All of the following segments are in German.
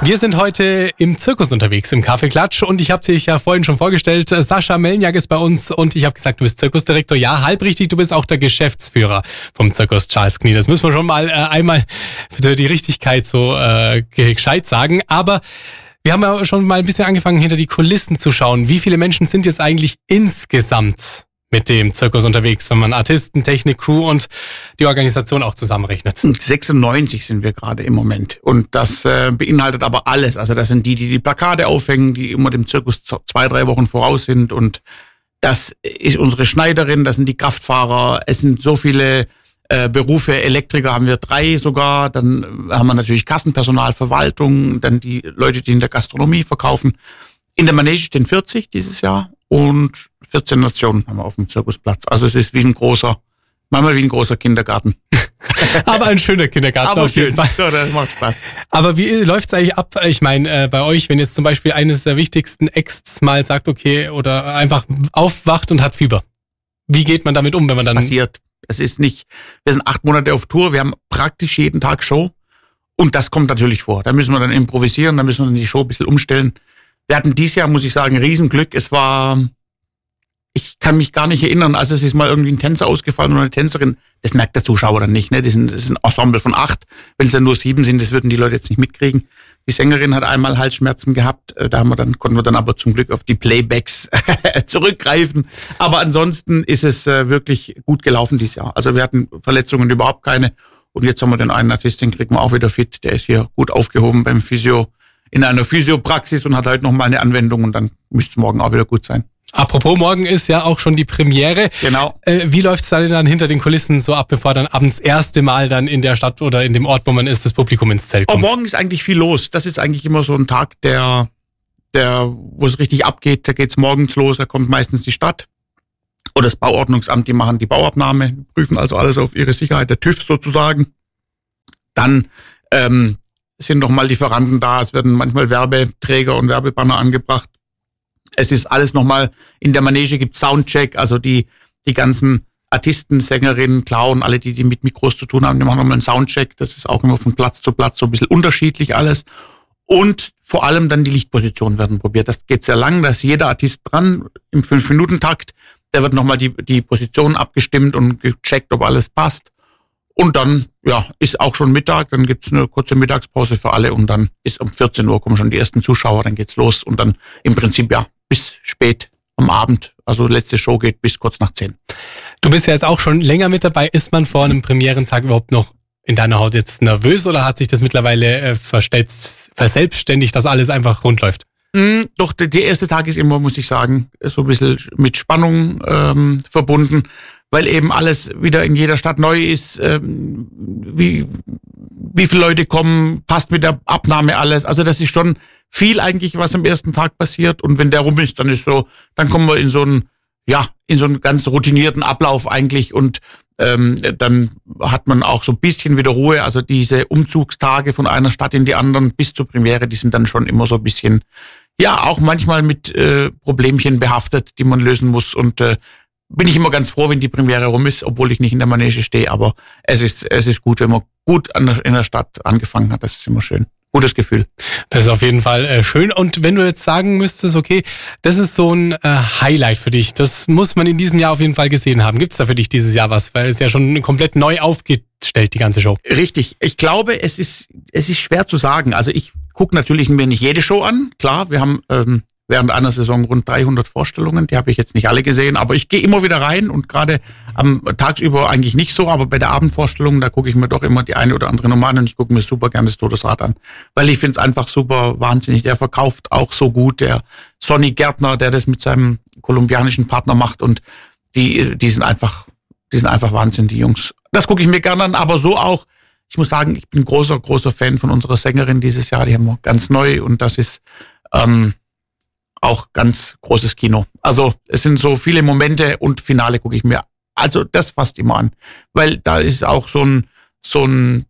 Wir sind heute im Zirkus unterwegs, im Kaffeeklatsch, und ich habe dich ja vorhin schon vorgestellt. Sascha Melniak ist bei uns und ich habe gesagt, du bist Zirkusdirektor. Ja, halb richtig, du bist auch der Geschäftsführer vom Zirkus Charles Knie. Das müssen wir schon mal einmal für die Richtigkeit so gescheit sagen. Aber wir haben ja schon mal ein bisschen angefangen, hinter die Kulissen zu schauen. Wie viele Menschen sind jetzt eigentlich insgesamt mit dem Zirkus unterwegs, wenn man Artisten, Technik, Crew und die Organisation auch zusammenrechnet? 96 sind wir gerade im Moment. Und das beinhaltet aber alles. Also das sind die Plakate aufhängen, die immer dem Zirkus 2-3 Wochen voraus sind. Und das ist unsere Schneiderin, das sind die Kraftfahrer. Es sind so viele Berufe. Elektriker haben wir 3 sogar. Dann haben wir natürlich Kassenpersonal, Verwaltung, dann die Leute, die in der Gastronomie verkaufen. In der Manege stehen 40 dieses Jahr und 14 Nationen haben wir auf dem Zirkusplatz. Also es ist manchmal wie ein großer Kindergarten. Aber ein schöner Kindergarten aber auf jeden Fall. Ja, das macht Spaß. Aber wie läuft's eigentlich ab? Ich meine, bei euch, wenn jetzt zum Beispiel eines der wichtigsten Acts mal sagt, okay, oder einfach aufwacht und hat Fieber. Wie geht man damit um, wenn man dann... Passiert. Es ist nicht, wir sind 8 Monate auf Tour, wir haben praktisch jeden Tag Show und das kommt natürlich vor. Da müssen wir dann improvisieren, da müssen wir dann die Show ein bisschen umstellen. Wir hatten dieses Jahr, muss ich sagen, Riesenglück. Ich kann mich gar nicht erinnern, also es ist mal irgendwie ein Tänzer ausgefallen oder eine Tänzerin. Das merkt der Zuschauer dann nicht, ne? Das ist ein Ensemble von 8. Wenn es dann nur 7 sind, das würden die Leute jetzt nicht mitkriegen. Die Sängerin hat einmal Halsschmerzen gehabt. Konnten wir dann aber zum Glück auf die Playbacks zurückgreifen. Aber ansonsten ist es wirklich gut gelaufen dieses Jahr. Also wir hatten Verletzungen überhaupt keine. Und jetzt haben wir den einen Artist, den kriegen wir auch wieder fit. Der ist hier gut aufgehoben beim Physio, in einer Physiopraxis und hat heute noch mal eine Anwendung und dann müsste es morgen auch wieder gut sein. Apropos, morgen ist ja auch schon die Premiere. Genau. Wie läuft's dann hinter den Kulissen so ab, bevor dann abends das erste Mal dann in der Stadt oder in dem Ort, wo man ist, das Publikum ins Zelt kommt? Morgen ist eigentlich viel los. Das ist eigentlich immer so ein Tag, wo es richtig abgeht. Da geht's morgens los, da kommt meistens die Stadt oder das Bauordnungsamt, die machen die Bauabnahme, prüfen also alles auf ihre Sicherheit, der TÜV sozusagen. Dann sind noch mal Lieferanten da, es werden manchmal Werbeträger und Werbebanner angebracht. Es ist alles nochmal, in der Manege gibt Soundcheck, also die ganzen Artisten, Sängerinnen, Clown, alle, die mit Mikros zu tun haben, die machen nochmal einen Soundcheck. Das ist auch immer von Platz zu Platz so ein bisschen unterschiedlich alles. Und vor allem dann die Lichtpositionen werden probiert. Das geht sehr lang, da ist jeder Artist dran, im 5-Minuten-Takt. Da wird nochmal die Position abgestimmt und gecheckt, ob alles passt. Und dann, ist auch schon Mittag, dann gibt's eine kurze Mittagspause für alle und dann ist um 14 Uhr kommen schon die ersten Zuschauer, dann geht's los und dann im Prinzip, bis spät am Abend. Also letzte Show geht bis kurz nach 10. Du bist ja jetzt auch schon länger mit dabei. Ist man vor einem Premierentag überhaupt noch in deiner Haut jetzt nervös oder hat sich das mittlerweile verselbstständigt, dass alles einfach rund läuft? Doch, der erste Tag ist immer, muss ich sagen, so ein bisschen mit Spannung verbunden, weil eben alles wieder in jeder Stadt neu ist. Wie viele Leute kommen, passt mit der Abnahme alles. Also das ist schon viel eigentlich, was am ersten Tag passiert. Und wenn der rum ist, dann kommen wir in so einen ganz routinierten Ablauf eigentlich und dann hat man auch so ein bisschen wieder Ruhe. Also diese Umzugstage von einer Stadt in die anderen bis zur Premiere, die sind dann schon immer so ein bisschen, auch manchmal mit Problemchen behaftet, die man lösen muss. Und bin ich immer ganz froh, wenn die Premiere rum ist, obwohl ich nicht in der Manege stehe. Aber es ist gut, wenn man gut in der Stadt angefangen hat. Das ist immer schön. Gutes Gefühl. Das ist auf jeden Fall schön. Und wenn du jetzt sagen müsstest, okay, das ist so ein Highlight für dich, das muss man in diesem Jahr auf jeden Fall gesehen haben. Gibt's da für dich dieses Jahr was? Weil es ja schon komplett neu aufgestellt, die ganze Show. Richtig. Ich glaube, es ist schwer zu sagen. Also ich gucke natürlich mir nicht jede Show an. Klar, wir haben während einer Saison rund 300 Vorstellungen. Die habe ich jetzt nicht alle gesehen, aber ich gehe immer wieder rein und gerade tagsüber eigentlich nicht so, aber bei der Abendvorstellung, da gucke ich mir doch immer die eine oder andere Nummer an und ich gucke mir super gerne das Todesrad an, weil ich finde es einfach super wahnsinnig. Der verkauft auch so gut, der Sonny Gärtner, der das mit seinem kolumbianischen Partner macht und die sind einfach Wahnsinn, die Jungs. Das gucke ich mir gerne an, aber so auch, ich muss sagen, ich bin großer Fan von unserer Sängerin dieses Jahr, die haben wir ganz neu und das ist auch ganz großes Kino. Also es sind so viele Momente und Finale gucke ich mir. Also das fast immer an. Weil da ist auch so ein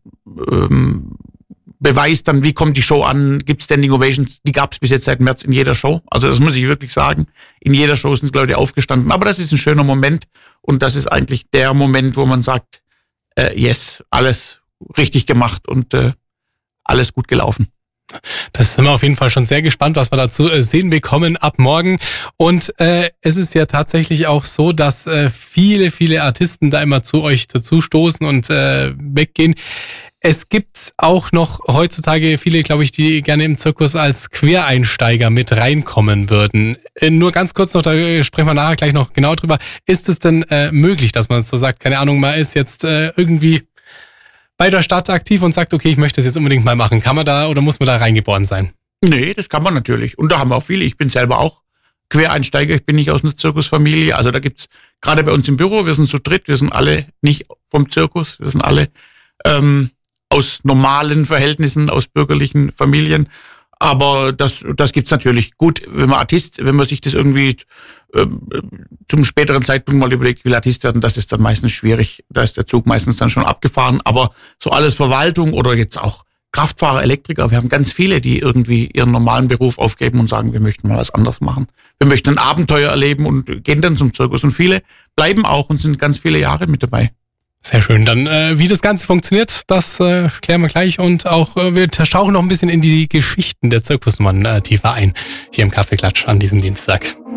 Beweis dann, wie kommt die Show an, gibt Standing Ovations, die gab es bis jetzt seit März in jeder Show. Also das muss ich wirklich sagen. In jeder Show sind Leute aufgestanden. Aber das ist ein schöner Moment und das ist eigentlich der Moment, wo man sagt, yes, alles richtig gemacht und alles gut gelaufen. Das sind wir auf jeden Fall schon sehr gespannt, was wir dazu sehen bekommen ab morgen. Und es ist ja tatsächlich auch so, dass viele Artisten da immer zu euch dazustoßen und weggehen. Es gibt auch noch heutzutage viele, glaube ich, die gerne im Zirkus als Quereinsteiger mit reinkommen würden. Nur ganz kurz noch, da sprechen wir nachher gleich noch genau drüber. Ist es denn möglich, dass man so sagt, keine Ahnung, man ist jetzt irgendwie bei der Stadt aktiv und sagt, okay, ich möchte das jetzt unbedingt mal machen. Kann man da oder muss man da reingeboren sein? Nee, das kann man natürlich. Und da haben wir auch viele. Ich bin selber auch Quereinsteiger. Ich bin nicht aus einer Zirkusfamilie. Also da gibt's gerade bei uns im Büro, wir sind zu dritt, wir sind alle nicht vom Zirkus, wir sind alle aus normalen Verhältnissen, aus bürgerlichen Familien. Aber das gibt's natürlich. Gut, wenn man sich das irgendwie zum späteren Zeitpunkt mal überlegt, will Artist werden, das ist dann meistens schwierig. Da ist der Zug meistens dann schon abgefahren. Aber so alles Verwaltung oder jetzt auch Kraftfahrer, Elektriker, wir haben ganz viele, die irgendwie ihren normalen Beruf aufgeben und sagen, wir möchten mal was anderes machen. Wir möchten ein Abenteuer erleben und gehen dann zum Zirkus. Und viele bleiben auch und sind ganz viele Jahre mit dabei. Sehr schön. Dann, wie das Ganze funktioniert, das klären wir gleich. Und auch wir tauchen noch ein bisschen in die Geschichten der Zirkusnummern tiefer ein. Hier im Kaffeeklatsch an diesem Dienstag.